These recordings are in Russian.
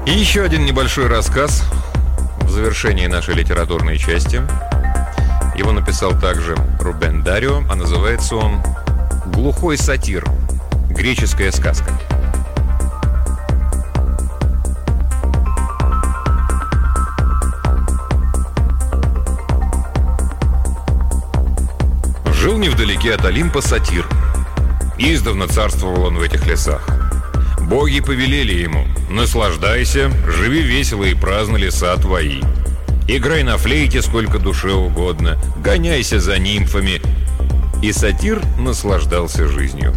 И еще один небольшой рассказ в завершении нашей литературной части. Его написал также Рубен Дарио, а называется он «Глухой сатир. Греческая сказка». Жил невдалеке от Олимпа сатир. Издавна царствовал он в этих лесах. Боги повелели ему: наслаждайся, живи весело и праздно, леса твои. Играй на флейте сколько душе угодно, гоняйся за нимфами. И сатир наслаждался жизнью.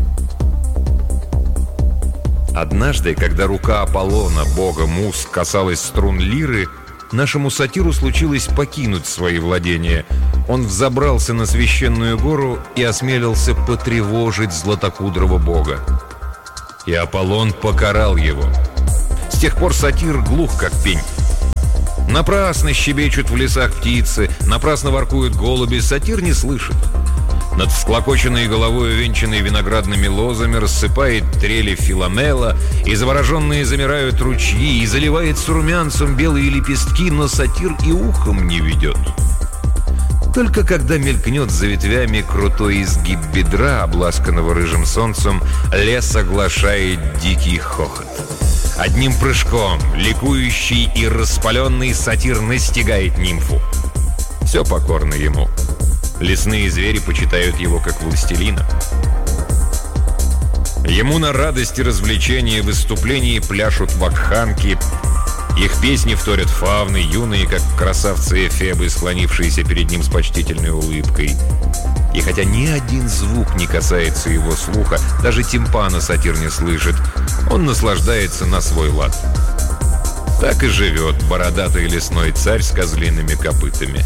Однажды, когда рука Аполлона, бога муз, касалась струн лиры, нашему сатиру случилось покинуть свои владения. Он взобрался на священную гору и осмелился потревожить златокудрого бога. И Аполлон покарал его. С тех пор сатир глух, как пень. Напрасно щебечут в лесах птицы, напрасно воркуют голуби, сатир не слышит. Над всклокоченной головой, увенчанной виноградными лозами, рассыпает трели филомела, и завороженные замирают ручьи, и заливает с румянцем белые лепестки, но сатир и ухом не ведет. Только когда мелькнет за ветвями крутой изгиб бедра, обласканного рыжим солнцем, лес оглашает дикий хохот. Одним прыжком ликующий и распаленный сатир настигает нимфу. Все покорно ему. Лесные звери почитают его как властелина. Ему на радость и развлечения выступлений пляшут вакханки. Их песни вторят фавны, юные, как красавцы Эфебы, склонившиеся перед ним с почтительной улыбкой. И хотя ни один звук не касается его слуха, даже тимпана сатир не слышит, он наслаждается на свой лад. Так и живет бородатый лесной царь с козлиными копытами.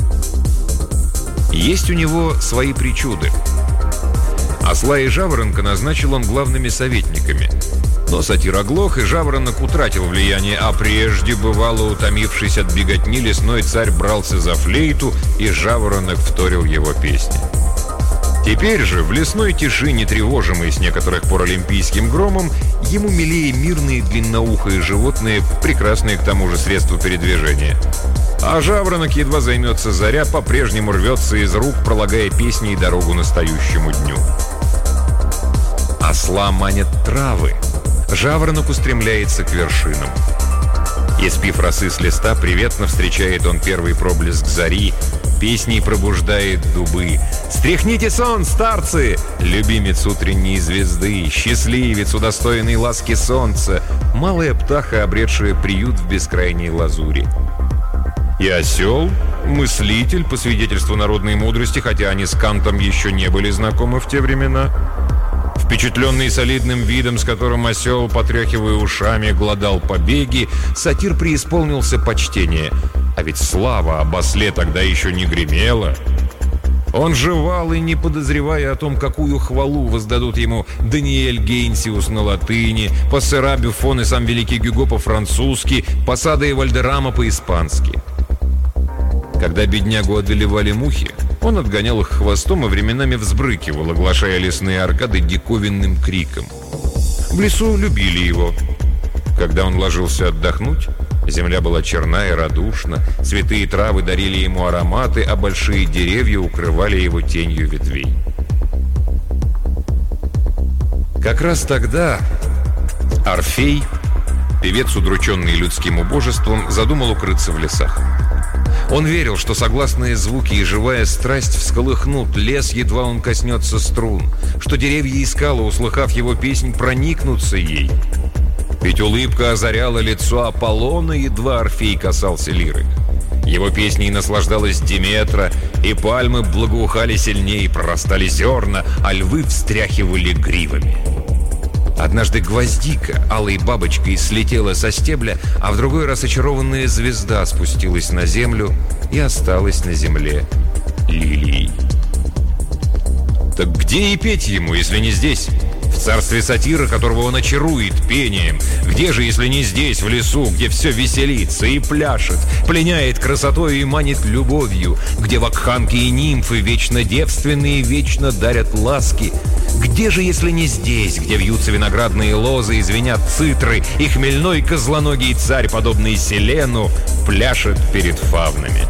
Есть у него свои причуды. Осла и жаворонка назначил он главными советниками. Но сатир оглох, и жаворонок утратил влияние, а прежде, бывало, утомившись от беготни, лесной царь брался за флейту, и жаворонок вторил его песни. Теперь же, в лесной тиши, не тревожимой с некоторых пор олимпийским громом, ему милее мирные длинноухие животные, прекрасные к тому же средства передвижения. А жаворонок, едва займется заря, по-прежнему рвется из рук, пролагая песни и дорогу настоящему дню. Осла манят травы. Жаворонок устремляется к вершинам. Испив росы с листа, приветно встречает он первый проблеск зари, песней пробуждает дубы. «Стряхните сон, старцы!» Любимец утренней звезды, счастливец, удостоенный ласки солнца, малая птаха, обретшая приют в бескрайней лазури. И осел, мыслитель, по свидетельству народной мудрости, хотя они с Кантом еще не были знакомы в те времена. Впечатленный солидным видом, с которым осел, потряхивая ушами, глодал побеги, сатир преисполнился почтения. А ведь слава об осле тогда еще не гремела. Он жевал и, не подозревая о том, какую хвалу воздадут ему Даниэль Гейнсиус на латыни, Пассера Бюфон и сам великий Гюго по-французски, Посада и Вальдеррама по-испански. Когда беднягу одолевали мухи, он отгонял их хвостом и временами взбрыкивал, оглашая лесные аркады диковинным криком. В лесу любили его. Когда он ложился отдохнуть, земля была черна и радушна, цветы и травы дарили ему ароматы, а большие деревья укрывали его тенью ветвей. Как раз тогда Орфей, певец, удрученный людским убожеством, задумал укрыться в лесах. Он верил, что согласные звуки и живая страсть всколыхнут лес, едва он коснется струн, что деревья и скалы, услыхав его песнь, проникнутся ей. Ведь улыбка озаряла лицо Аполлона, едва Орфей касался лиры. Его песней наслаждалась Диметра, и пальмы благоухали сильнее, прорастали зерна, а львы встряхивали гривами. Однажды гвоздика, алой бабочкой, слетела со стебля, а в другой раз очарованная звезда спустилась на землю и осталась на земле лилией. Так где и петь ему, если не здесь, в царстве сатира, которого он очарует пением. Где же, если не здесь, в лесу, где все веселится и пляшет, пленяет красотой и манит любовью, где вакханки и нимфы вечно девственные, вечно дарят ласки? Где же, если не здесь, где вьются виноградные лозы и звенят цитры, и хмельной козлоногий царь, подобный Селену, пляшет перед фавнами?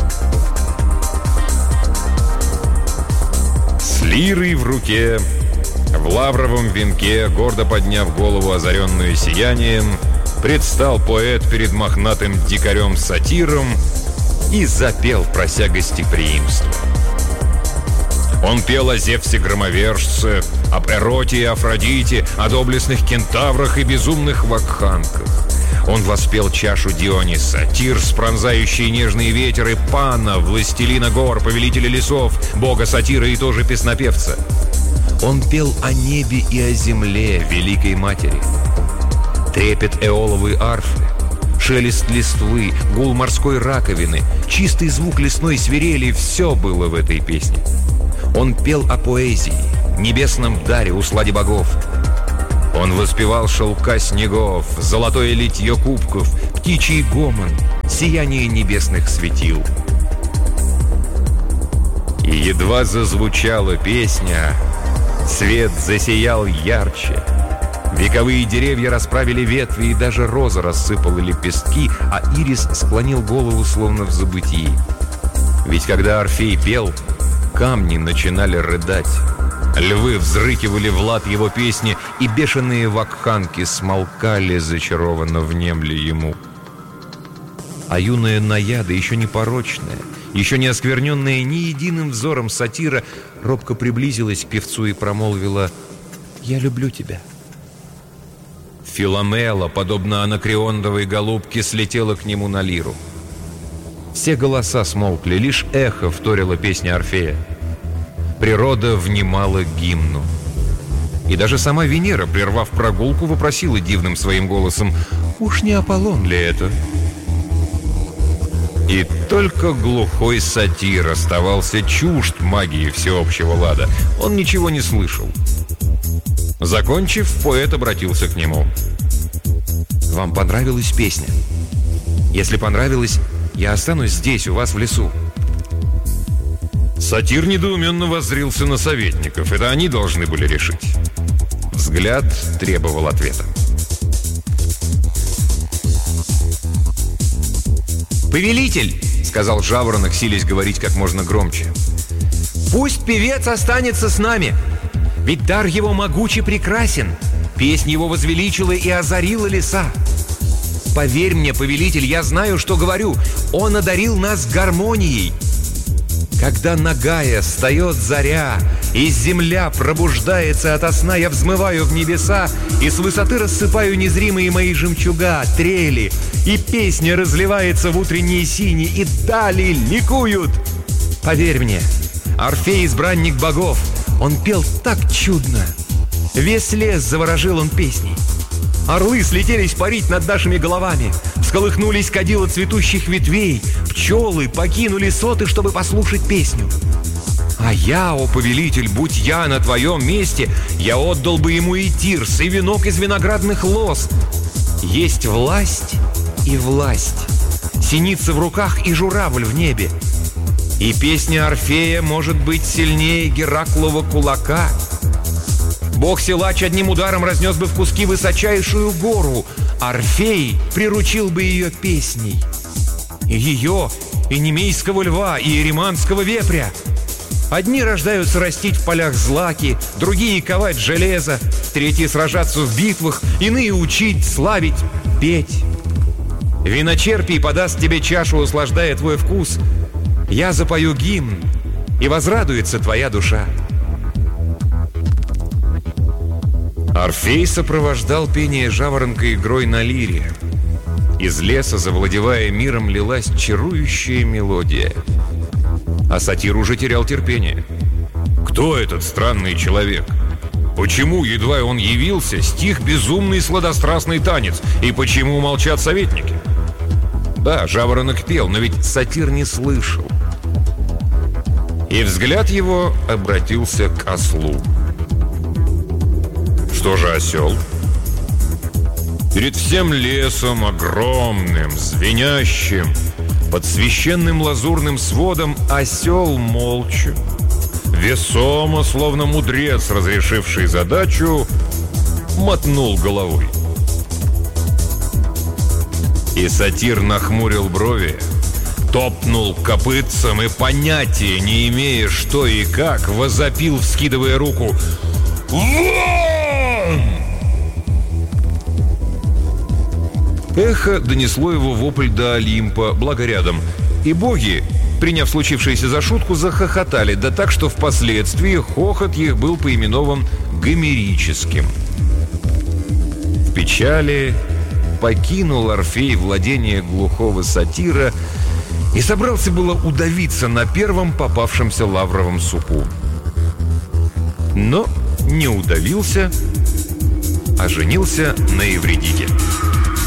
С лирой в руке, в лавровом венке, гордо подняв голову, озаренную сиянием, предстал поэт перед мохнатым дикарем-сатиром и запел, прося гостеприимства. Он пел о Зевсе-громовержце, об Эроте и Афродите, о доблестных кентаврах и безумных вакханках. Он воспел чашу Диониса, Тирс, пронзающий нежный ветер, и Пана, властелина гор, повелителя лесов, бога сатира и тоже песнопевца. Он пел о небе и о земле, великой матери. Трепет эоловой арфы, шелест листвы, гул морской раковины, чистый звук лесной свирели — все было в этой песне. Он пел о поэзии, небесном даре, усладе богов. Он воспевал шелка снегов, золотое литье кубков, птичий гомон, сияние небесных светил. И едва зазвучала песня, свет засиял ярче. Вековые деревья расправили ветви, и даже роза рассыпала лепестки, а ирис склонил голову, словно в забытии. Ведь когда Орфей пел, камни начинали рыдать. Львы взрыкивали в лад его песни, и бешеные вакханки смолкали, зачарованно внемли ему. А юная наяда, еще не порочная, еще не оскверненная ни единым взором сатира, робко приблизилась к певцу и промолвила: «Я люблю тебя». Филомела, подобно анакреондовой голубке, слетела к нему на лиру. Все голоса смолкли, лишь эхо вторило песне Орфея. Природа внимала гимну. И даже сама Венера, прервав прогулку, вопросила дивным своим голосом: «Уж не Аполлон ли это?» И только глухой сатир оставался чужд магии всеобщего лада. Он ничего не слышал. Закончив, поэт обратился к нему: «Вам понравилась песня? Если понравилось, я останусь здесь, у вас в лесу». Сатир недоуменно воззрился на советников. Это они должны были решить. Взгляд требовал ответа. «Повелитель!» — сказал жаворонок, силясь говорить как можно громче. «Пусть певец останется с нами, ведь дар его могуч и прекрасен. Песнь его возвеличила и озарила леса. Поверь мне, повелитель, я знаю, что говорю. Он одарил нас гармонией. Когда нагая встает заря, и земля пробуждается ото сна, я взмываю в небеса и с высоты рассыпаю незримые мои жемчуга, трели, и песня разливается в утренние сини, и дали ликуют. Поверь мне, Орфей — избранник богов, он пел так чудно. Весь лес заворожил он песней. Орлы слетелись парить над нашими головами, всколыхнулись кадила цветущих ветвей, пчелы покинули соты, чтобы послушать песню. А я, о повелитель, будь я на твоем месте, я отдал бы ему и тирс, и венок из виноградных лоз. Есть власть и власть, синица в руках и журавль в небе. И песня Орфея может быть сильнее Гераклова кулака. Бог-силач одним ударом разнес бы в куски высочайшую гору. Орфей приручил бы ее песней. И ее, и немейского льва, и ереманского вепря. Одни рождаются растить в полях злаки, другие ковать железо, третьи сражаться в битвах, иные учить, славить, петь. Виночерпий подаст тебе чашу, услаждая твой вкус. Я запою гимн, и возрадуется твоя душа. Орфей сопровождал пение жаворонка игрой на лире. Из леса, завладевая миром, лилась чарующая мелодия. А сатир уже терял терпение. Кто этот странный человек? Почему, едва он явился, стих безумный сладострастный танец? И почему молчат советники? Да, жаворонок пел, но ведь сатир не слышал. И взгляд его обратился к ослу. что же осел? Перед всем лесом огромным, звенящим, под священным лазурным сводом осел молча, весомо, словно мудрец, разрешивший задачу, мотнул головой. И сатир нахмурил брови, топнул копытцем и, понятия не имея, что и как, возопил, вскидывая руку: «Вон!» Эхо донесло его вопль до Олимпа, благо рядом, и боги, приняв случившееся за шутку, захохотали, да так, что впоследствии хохот их был поименован гомерическим. В печали покинул Орфей владение глухого сатира и собрался было удавиться на первом попавшемся лавровом суку. Но не удавился, а женился на Эвридике.